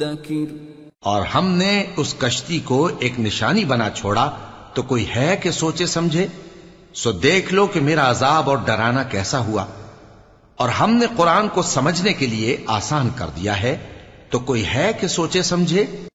और हमने उस कश्ती को एक निशानी बना छोड़ा, तो कोई है कि सोचे समझे? सो देख लो कि मेरा अजाब और डराना कैसा हुआ। और हमने कुरान को समझने के लिए आसान कर दिया है, तो कोई है कि सोचे समझे?